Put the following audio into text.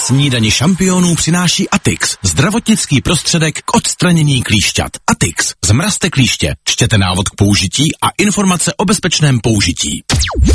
Snídani šampionů přináší Atix, zdravotnický prostředek k odstranění klíšťat. Atix, zmrazte klíště, čtěte návod k použití a informace o bezpečném použití.